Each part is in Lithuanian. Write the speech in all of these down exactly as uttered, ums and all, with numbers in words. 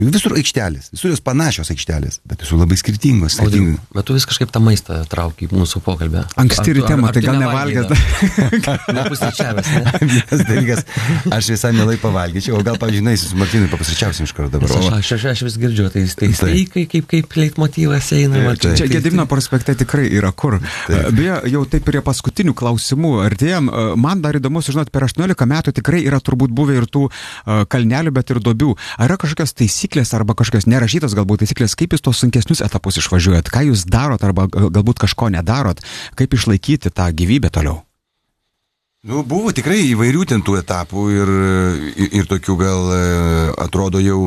Visur aikštelės, visur jos panašios aikštelės, bet visur labai skirtingos. Audriau, bet tu vis kažkaip tą maistą trauki į mūsų pokalbę. Anksti ryte, tai gal nevalgęs. Nepusryčiavęs, ne? Vienas dalykas, aš visai mielai pavalgyčiau, o gal, pavyzdžiui, su Martynui papusryčiausim iš karto dabar. Aš, aš, aš, aš vis girdžiu, tai steikai kaip, kaip leitmotyvas eina. Čia, čia Gedimino prospekte tikrai yra kur. Beje, jau taip prie paskutinių klausimų artėjam. Man dar įdomu sužinoti, per aštuoniolika metų tikrai yra turbūt buvę ir tų kalnelių, bet ir duobių. Ar yra kažkokios taisyklės arba kažkokios nerašytos galbūt taisyklės, kaip jūs tos sunkesnius etapus išvažiuojat, ką jūs darot arba galbūt kažko nedarot, kaip išlaikyti tą gyvybę toliau? Nu, buvo tikrai įvairių ten tų etapų ir, ir, ir tokių gal atrodo jau,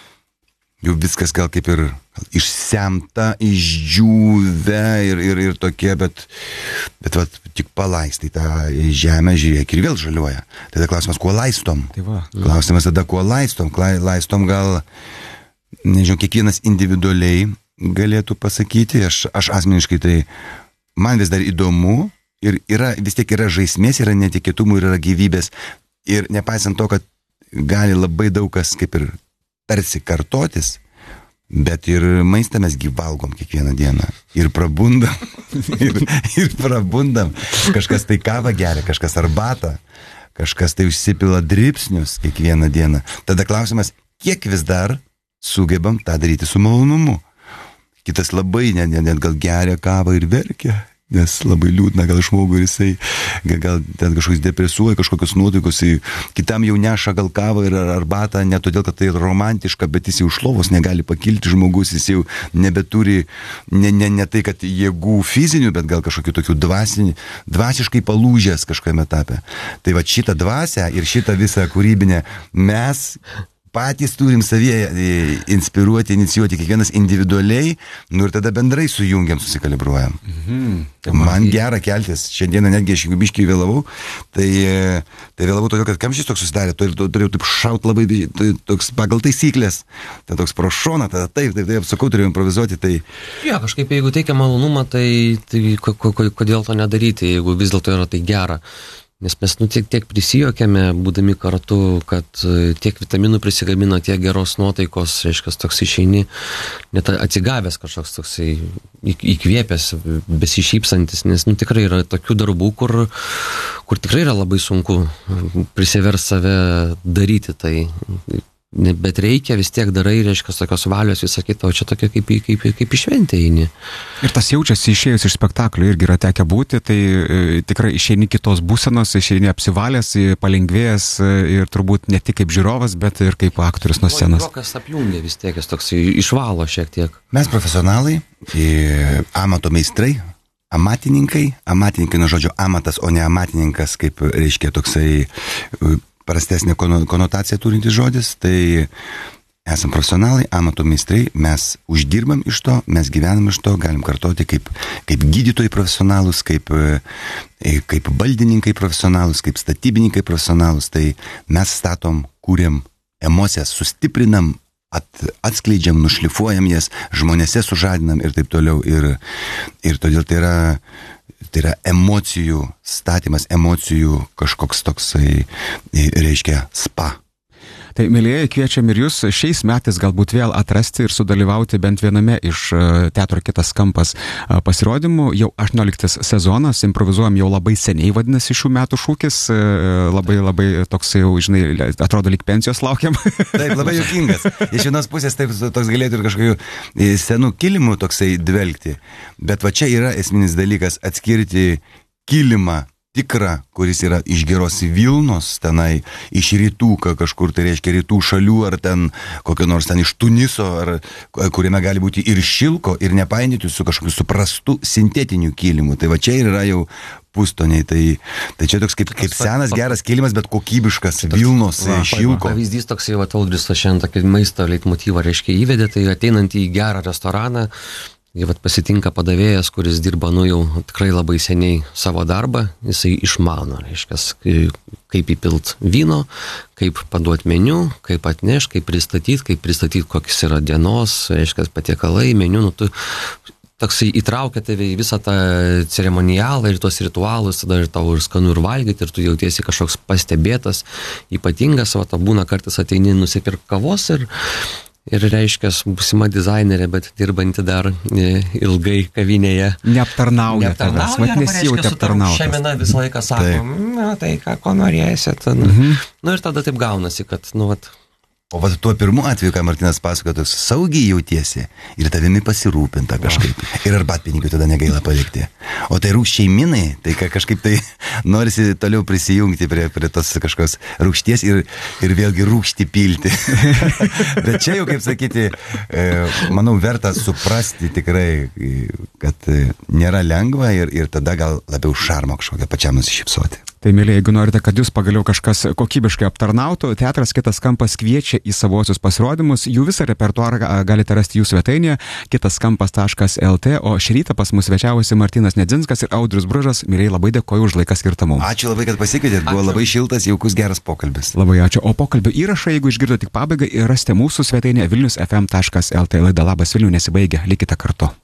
jau viskas gal kaip ir išsemta, išdžiūvę ir, ir, ir tokie, bet, bet vat, tik palaistai tą žemę, žiūrėk, ir vėl žaliuoja. Tada klausimas, kuo laistom? Tai va. Klausimas tada, kuo laistom? Laistom gal, nežinau, kiekvienas individualiai galėtų pasakyti. Aš, aš asmeniškai tai, man vis dar įdomu ir yra, vis tiek yra žaismės, yra netikėtumų ir yra gyvybės. Ir nepaisant to, kad gali labai daug kas kaip ir tarsi kartotis, bet ir maistą mes gyvalgom kiekvieną dieną. Ir prabundam. ir, ir prabundam. Kažkas tai kavą geria, kažkas arbatą, kažkas tai užsipila dripsnius kiekvieną dieną. Tada klausimas, kiek vis dar sugebam tą daryti su malonumu. Kitas labai net, net, net gal geria kavą ir verkia, nes labai liūdna gal žmogui ir jisai gal, gal ten kažkoks depresuoja, kažkokios nuotaikos, kitam jau neša gal kavą ir arbatą, ne todėl, kad tai romantiška, bet jis jau iš lovos negali pakilti žmogus, jis jau nebeturi ne, ne, ne tai, kad jėgų fizinių, bet gal kažkokių tokių dvasinių, dvasiškai palūžęs kažkame etape. Tai va šitą dvasę ir šitą visą kūrybinę mes patys turim savyje inspiruoti, inicijuoti, kiekvienas individualiai, nu ir tada bendrai sujungiam, susikalibruojam. Mhm. Man gera keltis. Šiandieną netgi aš biškai vėlavau, tai, tai vėlavau todėl, kad kamštis toks susidarė, to ir turėjau taip šaut labai, tai, toks pagal taisyklės, tai toks pro šoną, tada taip, taip, taip, sakau, turėjau improvizuoti, tai... Jo, kažkaip jeigu teikia malonumą, tai, tai kodėl to nedaryti, jeigu vis dėlto yra tai gera. Nes mes nu, tiek, tiek prisijokiame, būdami kartu, kad tiek vitaminų prisigamina, tiek geros nuotaikos, reiškia, toks išeini, net atsigavęs kažkoks toksai įkvėpęs, besišypsantis, nes nu, tikrai yra tokių darbų, kur, kur tikrai yra labai sunku prisivers save daryti tai. Bet reikia, vis tiek darai, reiškia, tokios valios visą kitą, o čia tokia kaip, kaip, kaip išventė eini. Ir tas jaučiasi išėjus iš spektaklio, irgi yra tekę būti, tai e, tikrai išeini kitos būsenos, išeini apsivalęs, palengvėjęs ir turbūt ne tik kaip žiūrovas, bet ir kaip aktorius nuo scenos. Juokas apjungia vis tiek, jis toks išvalo šiek tiek. Mes profesionalai, amato meistrai, amatininkai, amatininkai nuo žodžio amatas, o ne amatininkas, kaip reiškia toksai... prastesnė konotacija turintis žodis, tai esam profesionalai, amato meistrai, mes uždirbam iš to, mes gyvenam iš to, galim kartoti kaip, kaip gydytojai profesionalus, kaip, kaip baldininkai profesionalus, kaip statybininkai profesionalus, tai mes statom, kūrėm emocijas, sustiprinam, at, atskleidžiam, nušlifuojam jas, žmonėse sužadinam ir taip toliau. Ir, ir todėl tai yra Tai yra emocijų statymas, emocijų kažkoks toksai, reiškia, spa. Tai, mėlyjeji, kviečiam ir jūs šiais metais galbūt vėl atrasti ir sudalyvauti bent viename iš Teatro Kitas kampas pasirodymų. Jau aštuonioliktas sezonas, improvizuojam jau labai seniai, vadinasi šių metų šūkis, labai labai toks jau, žinai, atrodo lyg pensijos laukiam. Taip, labai juokingas. Iš vienos pusės taip, toks galėtų ir kažkokių senų kilimų toksai dvelgti, bet va čia yra esminis dalykas atskirti kilimą tikrą, kuris yra iš geros Vilnos, tenai iš rytų, kažkur tai reiškia rytų šalių, ar ten kokio nors ten iš Tuniso, ar kuriame gali būti ir šilko, ir nepainyti su kažkokiu suprastu sintetiniu kilimu. Tai va čia yra jau pustoniai, tai, tai čia toks kaip, kaip senas geras kilimas, bet kokybiškas Vilnos va, šilko. Pavyzdys toks jau Audrius šiandien tokį maisto leitmotyvą reiškia įvedė, tai ateinant į gerą restoraną, jie vat pasitinka padavėjas, kuris dirba, nu jau tikrai labai seniai savo darbą, jisai išmano, reiškia, kaip įpilt vyno, kaip paduoti meniu, kaip atneš, kaip pristatyti, kaip pristatyti, kokios yra dienos, reiškia, patiekalai, meniu, nu tu toksai įtraukia tave į visą tą ceremonialą ir tuos ritualus, tada ir tau ir skanu ir valgyti, ir tu jautiesi kažkoks pastebėtas, ypatingas, o ta būna kartais ateini nusipirk kavos ir ir reiškia, būsima dizainerė, bet dirbanti dar ilgai kavinėje. Neaptarnauja tavęs, vat nesijauti aptarnautas. Šiandieną visą laiką sako, na tai ką, ko norėsit. Mhm. Nu ir tada taip gaunasi, kad, nu, vat. O vat tuo pirmu atveju, ką Martinas pasakojo, toks saugiai jautiesi ir tavimi pasirūpinta kažkaip. Ir arbatpinigių tada negaila palikti. O tai rūgščiai minai, tai kažkaip tai norisi toliau prisijungti prie, prie tos kažkokios rūgšties ir, ir vėlgi rūgštį pilti. Bet čia jau, kaip sakyti, manau, verta suprasti tikrai, kad nėra lengva ir, ir tada gal labiau šarmo kažkokią pačiam nusišypsoti. Tai, mėly, jeigu norite, kad jūs pagaliau kažkas kokybiškai aptarnautų, Teatras Kitas kampas kviečia į savosius pasirodymus. Jų visą repertuarą galite rasti jų svetainėje kitas kampas taškas el tė, o šį rytą pas mus svečiavosi Martynas Nedzinskas ir Audrius Bružas. Mėly, labai dėkoju už laiką skirtą mums. Ačiū labai, kad pasikvietėt. Buvo labai šiltas, jaukus, geras pokalbis. Labai ačiū. O pokalbio įrašą, jeigu išgirdote tik pabaigą, rasite mūsų svetainėje vilnius ef em taškas el tė. Laida Labas Vilnius nesibaigia. Likite kartu.